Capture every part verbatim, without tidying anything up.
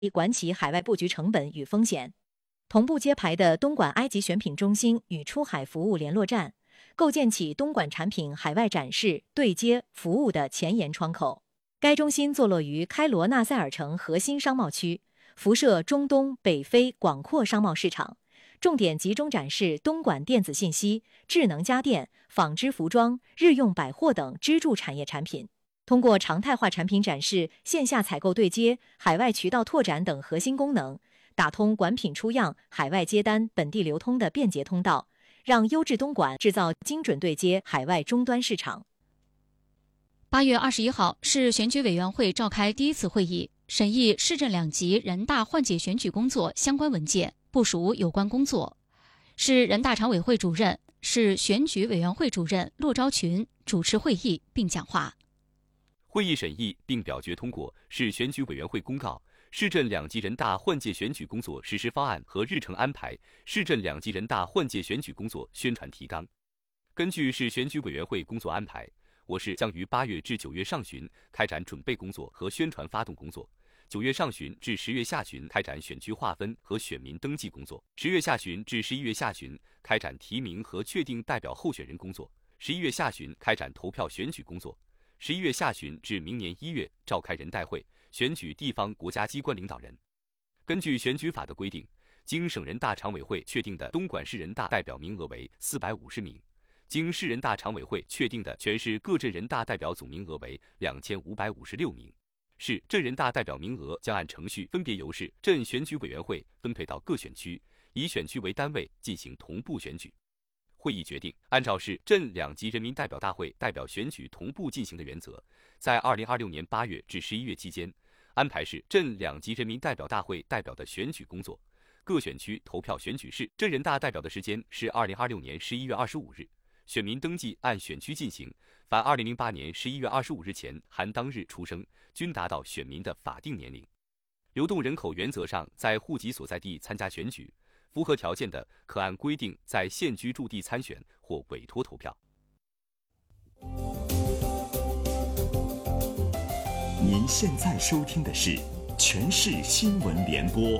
管其海外布局成本与风险。同步揭牌的东莞埃及选品中心与出海服务联络站，构建起东莞产品海外展示、对接、服务的前沿窗口。该中心坐落于开罗纳塞尔城核心商贸区，辐射中东、北非广阔商贸市场，重点集中展示东莞电子信息、智能家电、纺织服装、日用百货等支柱产业产品。通过常态化产品展示、线下采购对接、海外渠道拓展等核心功能，打通管品出样、海外接单、本地流通的便捷通道，让优质东莞制造精准对接海外终端市场。 八月二十一号，市选举委员会召开第一次会议，审议市镇两级人大换届选举工作相关文件，部署有关工作。市人大常委会主任、市选举委员会主任骆昭群主持会议并讲话。 会议审议并表决通过市选举委员会公告、市镇两级人大换届选举工作实施方案和日程安排、市镇两级人大换届选举工作宣传提纲。根据市选举委员会工作安排，我市将于八月至九月上旬开展准备工作和宣传发动工作，九月上旬至十月下旬开展选区划分和选民登记工作，十月下旬至十一月下旬开展提名和确定代表候选人工作，十一月下旬开展投票选举工作，十一月下旬至明年一月召开人代会，选举地方国家机关领导人。根据选举法的规定，经省人大常委会确定的东莞市人大代表名额为四百五十名，经市人大常委会确定的全市各镇人大代表总名额为两千五百五十六名。市镇人大代表名额将按程序分别由市镇选举委员会分配到各选区，以选区为单位进行同步选举。会议决定，按照市镇两级人民代表大会代表选举同步进行的原则，在二零二六年八月至十一月期间，安排市镇两级人民代表大会代表的选举工作。各选区投票选举市镇人大代表的时间是二零二六年十一月二十五日。选民登记按选区进行，凡二零零八年十一月二十五日前含当日出生，均达到选民的法定年龄。流动人口原则上在户籍所在地参加选举，符合条件的可按规定在现居住地参选或委托投票。 您现在收听的是全市新闻联播。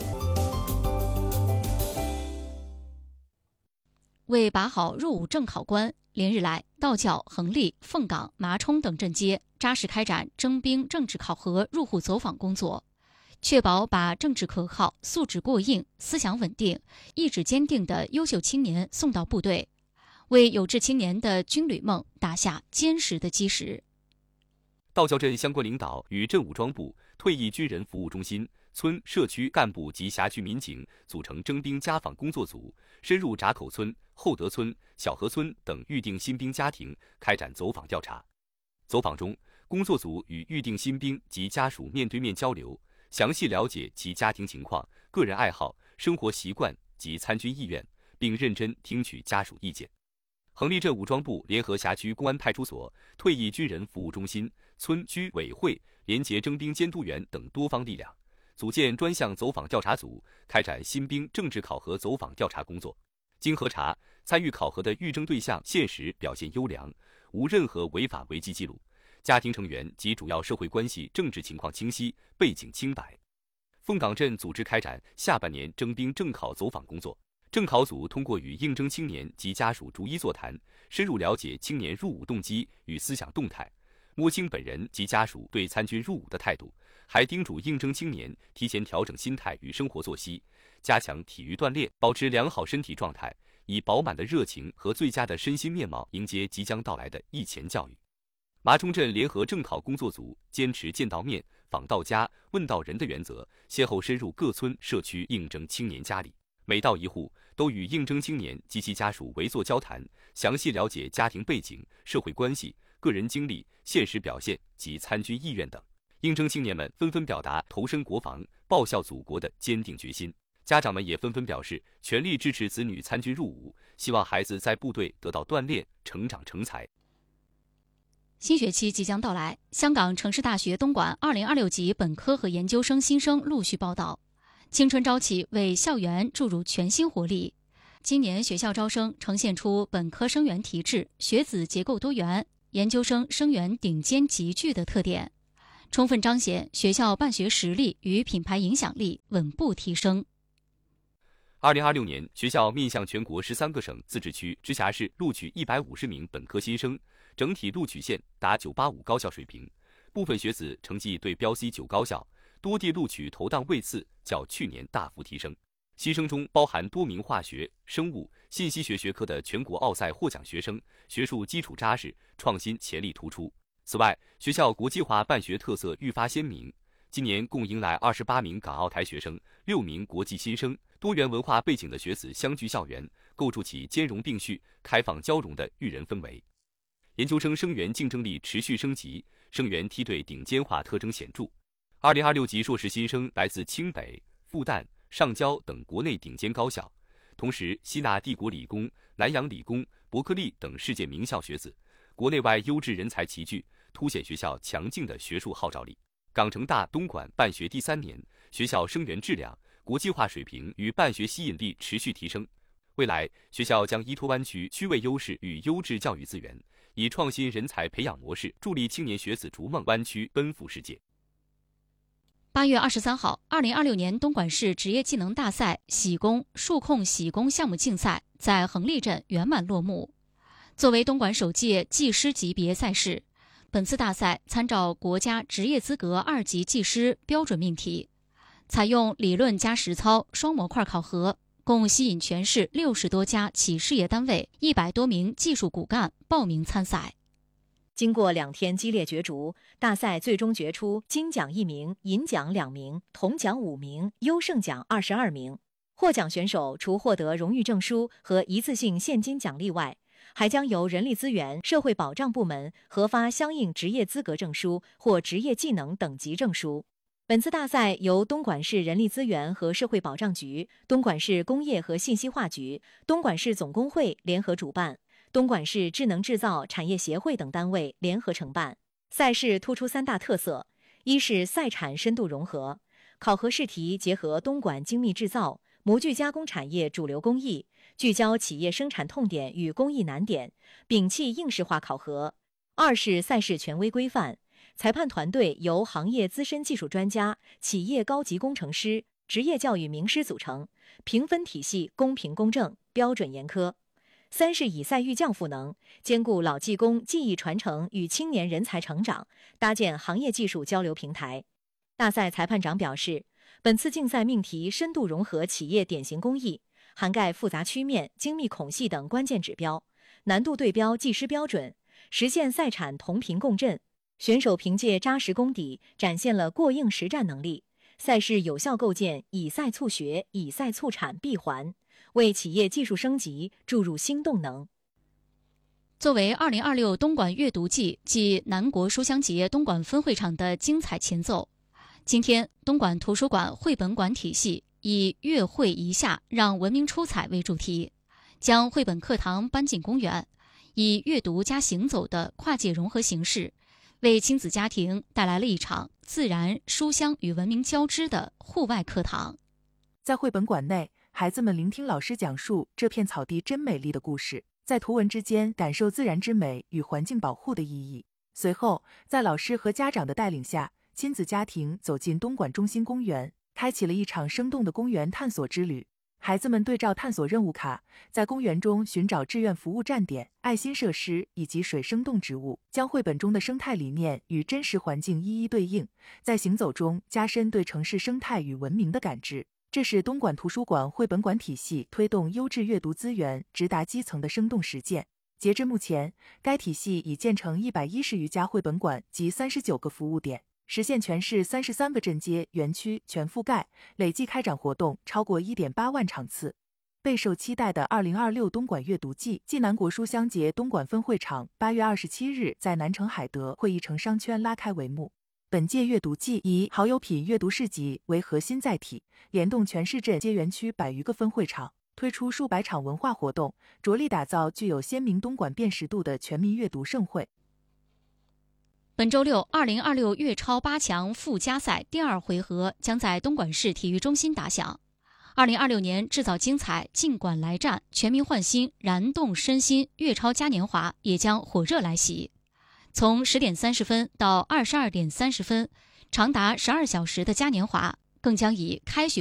为把好入伍正考官，连日来，道教、横沥、凤岗、麻冲等镇街扎实开展征兵政治考核入户走访工作，确保把政治可靠、素质过硬、思想稳定、意志坚定的优秀青年送到部队，为有志青年的军旅梦打下坚实的基石。 道教镇相关领导与镇武装部、退役军人服务中心、村社区干部及辖区民警组成征兵家访工作组，深入闸口村、厚德村、小河村等预定新兵家庭开展走访调查。走访中，工作组与预定新兵及家属面对面交流，详细了解其家庭情况、个人爱好、生活习惯及参军意愿，并认真听取家属意见。横沥镇武装部联合辖区公安派出所、退役军人服务中心、村居委会、联结征兵监督员等多方力量，组建专项走访调查组，开展新兵政治考核走访调查工作。经核查，参与考核的预征对象现实表现优良，无任何违法违纪记录，家庭成员及主要社会关系政治情况清晰，背景清白。凤岗镇组织开展下半年征兵政考走访工作。政考组通过与应征青年及家属逐一座谈，深入了解青年入伍动机与思想动态，摸清本人及家属对参军入伍的态度，还叮嘱应征青年提前调整心态与生活作息，加强体育锻炼，保持良好身体状态，以饱满的热情和最佳的身心面貌迎接即将到来的役前教育。麻冲镇联合政考工作组坚持见到面、访到家、问到人的原则，先后深入各村社区应征青年家里，每到一户都与应征青年及其家属围坐交谈，详细了解家庭背景、社会关系、个人经历、现实表现及参军意愿等。应征青年们纷纷表达投身国防、报效祖国的坚定决心，家长们也纷纷表示全力支持子女参军入伍，希望孩子在部队得到锻炼、成长成才。 新学期即将到来，香港城市大学东莞二零二六级本科和研究生新生陆续报到，青春朝气为校园注入全新活力。今年学校招生呈现出本科生源提质、学子结构多元、研究生生源顶尖集聚的特点。 充分彰显学校办学实力与品牌影响力稳步提升。 二零二六年，学校面向全国十三个省、自治区、直辖市录取一百五十名本科新生，整体录取线达九八五高校水平。部分学子成绩对标 C 九高校，多地录取投档位次较去年大幅提升。新生中包含多名化学、生物、信息学学科的全国奥赛获奖学生，学术基础扎实，创新潜力突出。此外，学校国际化办学特色愈发鲜明。今年共迎来二十八名港澳台学生、六名国际新生，多元文化背景的学子相聚校园，构筑起兼容并蓄、开放交融的育人氛围。研究生生源竞争力持续升级，生源梯队顶尖化特征显著。二零二六级硕士新生来自清北、复旦、上交等国内顶尖高校，同时吸纳帝国理工、南洋理工、伯克利等世界名校学子，国内外优质人才齐聚，凸显学校强劲的学术号召力。港城大东莞办学第三年，学校生源质量、国际化水平与办学吸引力持续提升。未来，学校将依托湾区区位优势与优质教育资源，以创新人才培养模式，助力青年学子逐梦湾区奔赴世界。 八月二十三号，二零二六年东莞市职业技能大赛洗工、数控洗工项目竞赛在横立镇圆满落幕。作为东莞首届技师级别赛事，本次大赛参照国家职业资格二级技师标准命题，采用理论加实操双模块考核，共吸引全市六十多家企事业单位、一百多名技术骨干报名参赛。 经过两天激烈角逐，大赛最终决出金奖一名、银奖两名、铜奖五名、优胜奖二十二名。获奖选手除获得荣誉证书和一次性现金奖励外，还将由人力资源社会保障部门核发相应职业资格证书或职业技能等级证书。本次大赛由东莞市人力资源和社会保障局、东莞市工业和信息化局、东莞市总工会联合主办，东莞市智能制造产业协会等单位联合承办。赛事突出三大特色：一是赛产深度融合，考核试题结合东莞精密制造、模具加工产业主流工艺，聚焦企业生产痛点与工艺难点，摒弃应试化考核；二是赛事权威规范，裁判团队由行业资深技术专家、企业高级工程师、职业教育名师组成，评分体系公平公正，标准严苛。三是以赛育匠赋能，兼顾老技工技艺传承与青年人才成长，搭建行业技术交流平台。大赛裁判长表示，本次竞赛命题深度融合企业典型工艺，涵盖复杂曲面、精密孔隙等关键指标，难度对标技师标准，实现赛产同频共振。选手凭借扎实功底，展现了过硬实战能力。赛事有效构建以赛促学、以赛促产闭环，为企业技术升级注入新动能。 作为二零二六东莞阅读季暨南国书香节东莞分会场的精彩前奏，今天东莞图书馆绘本馆体系以阅会一下让文明出彩为主题，将绘本课堂搬进公园，以阅读加行走的跨界融合形式，为亲子家庭带来了一场自然、书香与文明交织的户外课堂。 在绘本馆内，孩子们聆听老师讲述这片草地真美丽的故事，在图文之间感受自然之美与环境保护的意义。随后，在老师和家长的带领下，亲子家庭走进东莞中心公园，开启了一场生动的公园探索之旅。孩子们对照探索任务卡，在公园中寻找志愿服务站点、爱心设施以及水生动植物，将绘本中的生态理念与真实环境一一对应，在行走中加深对城市生态与文明的感知。这是东莞图书馆绘本馆体系推动优质阅读资源直达基层的生动实践。截至目前，该体系已建成一百一十余家绘本馆及三十九个服务点，实现全市三十三个镇街园区全覆盖，累计开展活动超过 一点八万场次。备受期待的二零二六东莞阅读季暨南国书香节东莞分会场八月二十七日在南城海德会议城商圈拉开帷幕。本届阅读季以好友品阅读市集为核心载体，联动全市镇街园区百余个分会场，推出数百场文化活动，着力打造具有鲜明东莞辨识度的全民阅读盛会。 本周六，二零二六粤超八强附加赛第二回合将在东莞市体育中心打响。二零二六年制造精彩，尽管来战，全民焕新，燃动身心，粤超嘉年华也将火热来袭。 从十点三十分到二十二点三十分，长达十二小时的嘉年华更将以开学